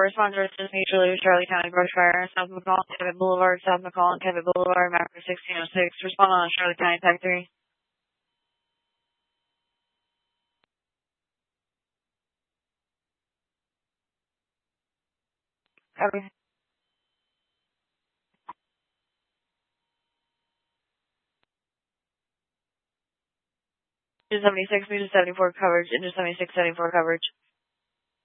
Respond to assist mutually with Charlie County Brush Fire, South McCall, Cabot Boulevard, South McCall, and Cabot Boulevard, Macro 1606. Respond on Charlie County Tag 3. Copy. 276, 74 coverage, into 76, 74 coverage.